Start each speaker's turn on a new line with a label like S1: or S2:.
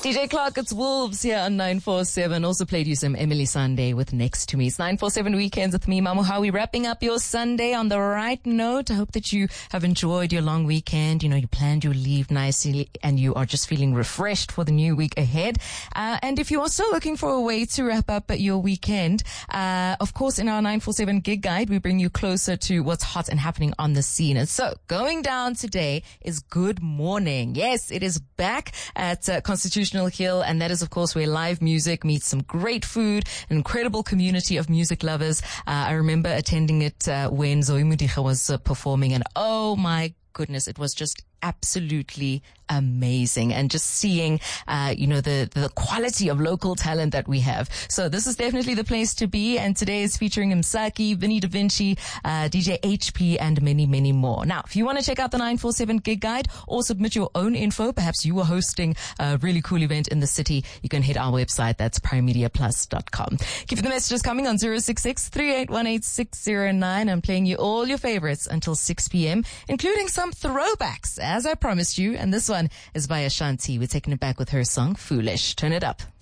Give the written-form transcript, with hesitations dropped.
S1: DJ Clark, it's Wolves here on 947. Also played you some Emily Sunday with Next to Me. It's 947 Weekends with me, Mamu Howie, wrapping up your Sunday on the right note. I hope that you have enjoyed your long weekend. You know, you planned your leave nicely and you are just feeling refreshed for the new week ahead. And if you are still looking for a way to wrap up your weekend, of course, in our 947 gig guide, we bring you closer to what's hot and happening on the scene. And so going down today is Good Morning. Yes, it is back at Constitutional Hill, and that is, of course, where live music meets some great food, an incredible community of music lovers. I remember attending it when Zoe Mudicha was performing, and oh my goodness, it was just absolutely amazing. And just seeing, the quality of local talent that we have. So this is definitely the place to be. And today is featuring Msaki, Vinny Da Vinci, DJ HP, and many, many more. Now, if you want to check out the 947 gig guide or submit your own info, perhaps you are hosting a really cool event in the city, you can hit our website. That's primemediaplus.com. Keep the messages coming on 066-3818-609. I'm playing you all your favorites until 6 p.m., including some throwbacks, as I promised you. And this one is by Ashanti. We're taking it back with her song, Foolish. Turn it up.